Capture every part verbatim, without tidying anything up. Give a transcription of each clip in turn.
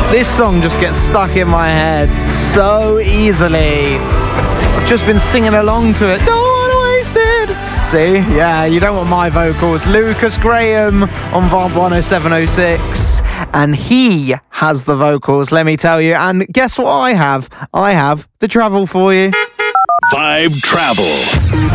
This song just gets stuck in my head so easily. I've just been singing along to it. Don't want to waste it. See? Yeah, you don't want my vocals. Lucas Graham on Vibe one oh seven oh six. And he has the vocals, let me tell you. And guess what I have? I have the travel for you. Vibe Travel.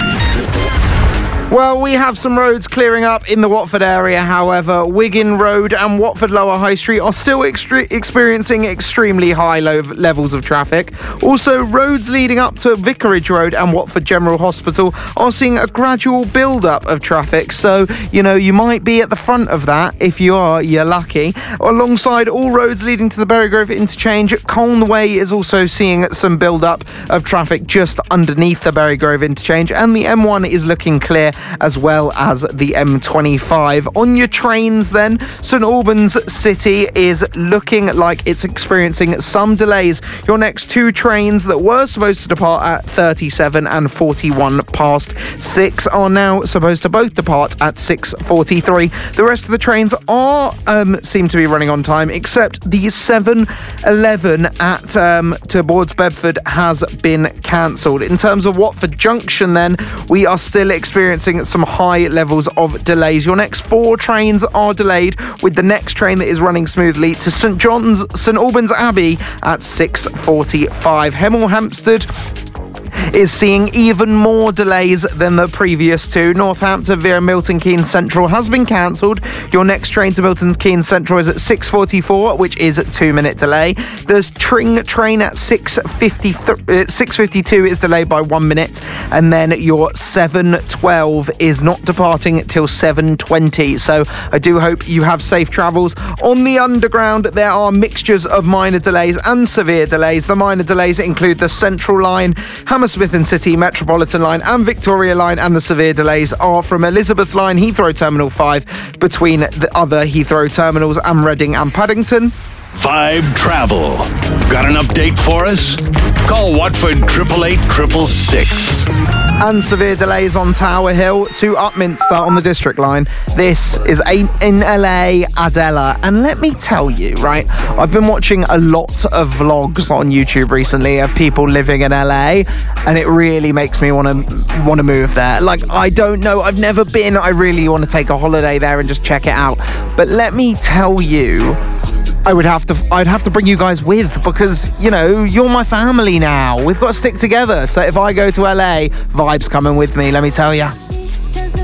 Well, we have some roads clearing up in the Watford area. However, Wigan Road and Watford Lower High Street are still extre- experiencing extremely high low levels of traffic. Also, roads leading up to Vicarage Road and Watford General Hospital are seeing a gradual build-up of traffic. So, you know, you might be at the front of that. If you are, you're lucky. Alongside all roads leading to the Berry Grove interchange, Colne Way is also seeing some build-up of traffic just underneath the Berry Grove interchange. And the M one is looking clear, as well as the M twenty-five. On your trains then, St Albans City is looking like it's experiencing some delays. Your next two trains that were supposed to depart at thirty-seven and forty-one past six are now supposed to both depart at six forty-three. The rest of the trains are um, seem to be running on time, except the seven eleven at um, towards Bedford has been cancelled. In terms of Watford Junction then, we are still experiencing some high levels of delays. Your next four trains are delayed, with the next train that is running smoothly to St John's, St Albans Abbey at six forty-five. Hemel Hempstead is seeing even more delays than the previous two. Northampton via Milton Keynes Central has been cancelled. Your next train to Milton Keynes Central is at six forty-four, which is a two-minute delay. The Tring train at six fifty-two is delayed by one minute, and then your seven twelve is not departing till seven twenty. So I do hope you have safe travels. On the Underground, there are mixtures of minor delays and severe delays. The minor delays include the Central Line, Hammersmith and City Metropolitan Line and Victoria Line, and the severe delays are from Elizabeth Line, Heathrow Terminal five, between the other Heathrow terminals and Reading and Paddington. Vibe Travel. Got an update for us? Call Watford eight eight eight, six six six. And severe delays on Tower Hill to Upminster on the District Line. This is a, in L A, Adela. And let me tell you, right, I've been watching a lot of vlogs on YouTube recently of people living in L A, and it really makes me want to want to move there. Like, I don't know, I've never been. I really want to take a holiday there and just check it out. But let me tell you, I would have to, I'd have to bring you guys with, because, you know, you're my family now. We've got to stick together. So if I go to L A, Vibe's coming with me, let me tell you.